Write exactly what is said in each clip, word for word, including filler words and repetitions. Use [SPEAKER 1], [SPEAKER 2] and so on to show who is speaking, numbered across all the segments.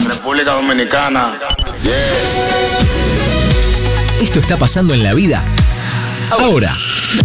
[SPEAKER 1] República Dominicana. Yeah.
[SPEAKER 2] Esto está pasando en la vida ahora.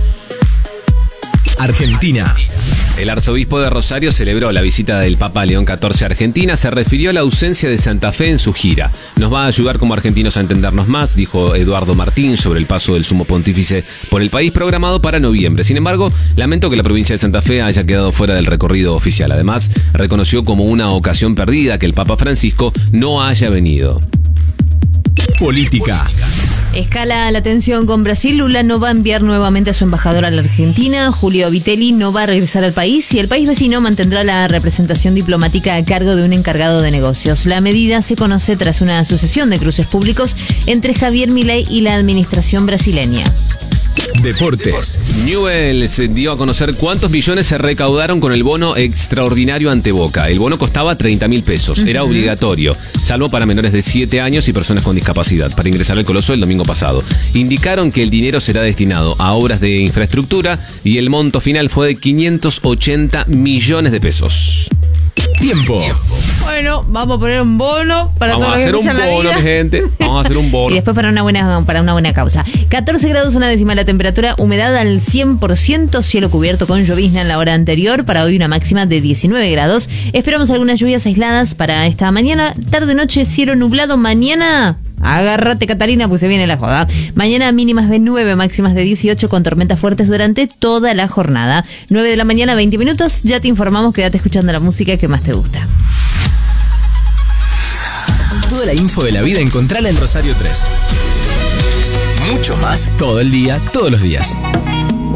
[SPEAKER 2] Argentina.
[SPEAKER 3] El arzobispo de Rosario celebró la visita del Papa León catorce a Argentina. Se refirió a la ausencia de Santa Fe en su gira. Nos va a ayudar como argentinos a entendernos más, dijo Eduardo Martín sobre el paso del sumo pontífice por el país programado para noviembre. Sin embargo, lamento que la provincia de Santa Fe haya quedado fuera del recorrido oficial. Además, reconoció como una ocasión perdida que el Papa Francisco no haya venido.
[SPEAKER 2] Política.
[SPEAKER 4] Escala la tensión con Brasil. Lula no va a enviar nuevamente a su embajador a la Argentina. Julio Vitelli no va a regresar al país y el país vecino mantendrá la representación diplomática a cargo de un encargado de negocios. La medida se conoce tras una sucesión de cruces públicos entre Javier Milei y la administración brasileña.
[SPEAKER 2] Deportes.
[SPEAKER 3] Newell's dio a conocer cuántos millones se recaudaron con el bono extraordinario ante Boca. El bono costaba treinta mil pesos. Era uh-huh. obligatorio, salvo para menores de siete años y personas con discapacidad, para ingresar al Coloso el domingo pasado. Indicaron que el dinero será destinado a obras de infraestructura y el monto final fue de quinientos ochenta millones de pesos.
[SPEAKER 2] Tiempo.
[SPEAKER 4] Bueno, vamos a poner un bono para
[SPEAKER 3] vamos
[SPEAKER 4] todos
[SPEAKER 3] a hacer
[SPEAKER 4] los que
[SPEAKER 3] un
[SPEAKER 4] escuchan
[SPEAKER 3] bono,
[SPEAKER 4] la vida.
[SPEAKER 3] mi gente. Vamos a hacer un bono.
[SPEAKER 4] Y después para una buena para una buena causa. catorce grados una décima la temperatura, humedad al cien por ciento, cielo cubierto con llovizna en la hora anterior. Para hoy una máxima de diecinueve grados. Esperamos algunas lluvias aisladas para esta mañana. Tarde noche, cielo nublado. Mañana, agárrate Catalina, pues se viene la joda. Mañana mínimas de nueve, máximas de dieciocho con tormentas fuertes durante toda la jornada. nueve de la mañana, veinte minutos. Ya te informamos, quédate escuchando la música que más te gusta.
[SPEAKER 2] Toda la info de la vida encontrala en Rosario tres. Mucho más todo el día, todos los días.